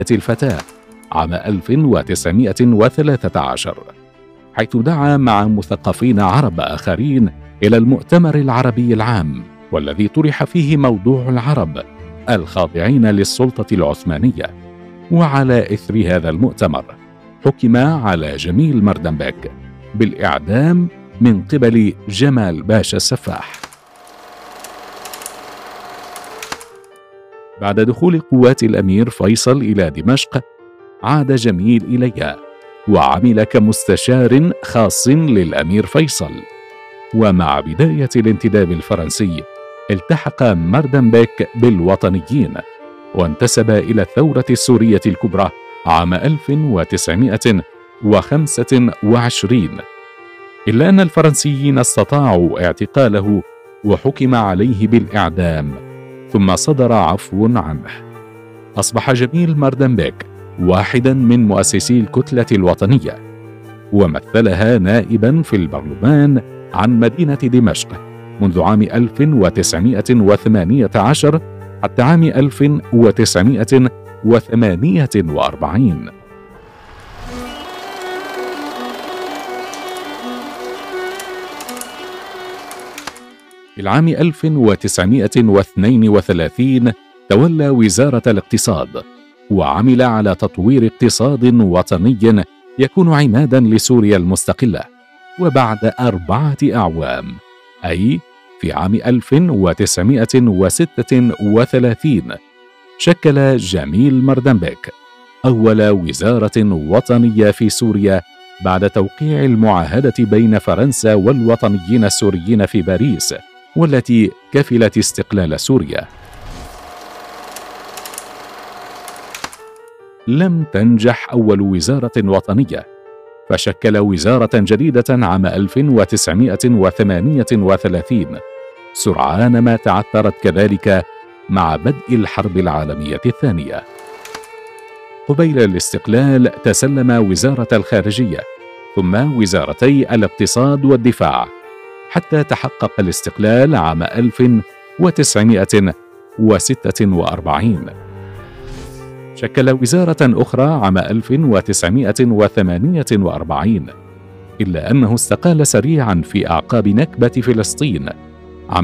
الفتاة عام 1913، حيث دعا مع مثقفين عرب آخرين إلى المؤتمر العربي العام، والذي طرح فيه موضوع العرب الخاضعين للسلطة العثمانية. وعلى إثر هذا المؤتمر حكم على جميل مردنبك بالإعدام من قبل جمال باشا السفاح. بعد دخول قوات الأمير فيصل إلى دمشق، عاد جميل إليها وعمل كمستشار خاص للأمير فيصل. ومع بداية الانتداب الفرنسي التحق مردنبك بالوطنيين، وانتسب إلى الثورة السورية الكبرى عام 1925، إلا أن الفرنسيين استطاعوا اعتقاله وحكم عليه بالإعدام، ثم صدر عفو عنه. أصبح جميل مردنبك واحدا من مؤسسي الكتلة الوطنية، ومثلها نائبا في البرلمان عن مدينة دمشق منذ عام 1918 حتى عام 1948. في العام 1932 تولى وزارة الاقتصاد، وعمل على تطوير اقتصاد وطني يكون عمادا لسوريا المستقلة. وبعد 4 أعوام، أي في عام 1936، شكل جميل مردنبك أول وزارة وطنية في سوريا بعد توقيع المعاهدة بين فرنسا والوطنيين السوريين في باريس، والتي كفلت استقلال سوريا. لم تنجح أول وزارة وطنية، فشكل وزارة جديدة عام 1938 سرعان ما تعثرت كذلك مع بدء الحرب العالمية الثانية. قبيل الاستقلال تسلم وزارة الخارجية ثم وزارتي الاقتصاد والدفاع، حتى تحقق الاستقلال عام 1946. شكل وزارة أخرى عام 1948، إلا أنه استقال سريعا في أعقاب نكبة فلسطين عام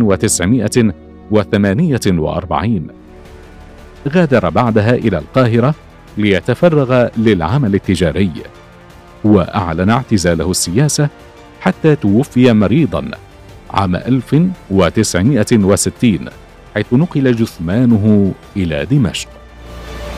1948. غادر بعدها إلى القاهرة ليتفرغ للعمل التجاري، وأعلن اعتزاله السياسة حتى توفي مريضا عام 1960، حيث نقل جثمانه إلى دمشق.